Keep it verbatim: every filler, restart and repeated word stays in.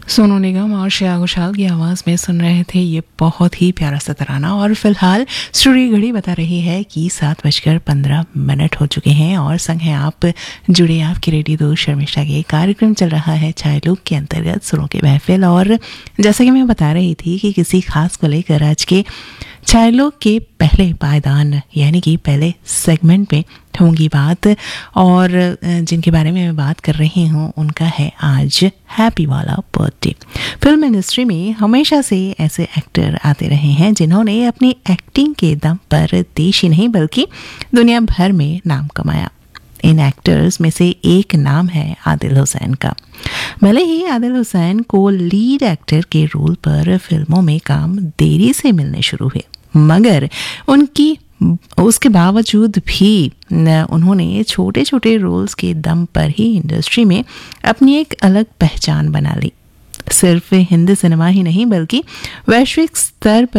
सोनू निगम और श्रेया घोषाल की आवाज़ में सुन रहे थे ये बहुत ही प्यारा सा तराना। और फिलहाल स्टूडियो घड़ी बता रही है कि सात बजकर पंद्रह मिनट हो चुके हैं और संग है आप जुड़े आपकी रेडियो दो शर्मिष्ठा के कार्यक्रम चल रहा है छाया लोक के अंतर्गत सुरों के महफिल। और जैसा कि मैं बता रही थी कि किसी खास को लेकर आज के छायालोक के पहले पायदान यानी कि पहले सेगमेंट में होंगी बात, और जिनके बारे में मैं बात कर रही हूँ उनका है आज हैप्पी वाला बर्थडे। फिल्म इंडस्ट्री में हमेशा से ऐसे एक्टर आते रहे हैं जिन्होंने अपनी एक्टिंग के दम पर देश ही नहीं बल्कि दुनिया भर में नाम कमाया। इन एक्टर्स में से एक नाम है आदिल हुसैन का। भले ही आदिल हुसैन को लीड एक्टर के रोल पर फिल्मों में काम देरी से मिलने शुरू हुए, मगर उनकी उसके बावजूद भी उन्होंने छोटे छोटे रोल्स के दम पर ही इंडस्ट्री में अपनी एक अलग पहचान बना ली। सिर्फ हिंदी सिनेमा ही नहीं बल्कि वैश्विक स्तर पर